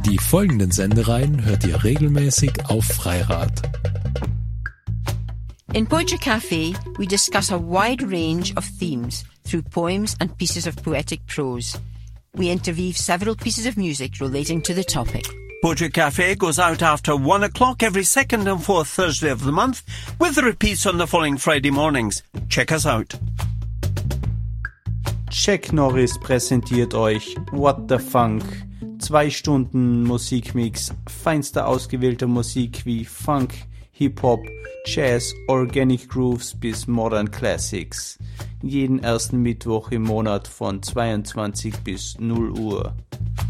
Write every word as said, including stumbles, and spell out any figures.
Die folgenden Sendereihen hört ihr regelmäßig auf Freirad. In Poetry Cafe, we discuss a wide range of themes through poems and pieces of poetic prose. We interweave several pieces of music relating to the topic. Poetry Cafe goes out after one o'clock every second and fourth Thursday of the month, with the repeats on the following Friday mornings. Check us out. Jack Norris präsentiert euch What the Funk. Zwei Stunden Musikmix, feinster ausgewählter Musik wie Funk, Hip-Hop, Jazz, Organic Grooves bis Modern Classics. Jeden ersten Mittwoch im Monat von zweiundzwanzig bis null Uhr.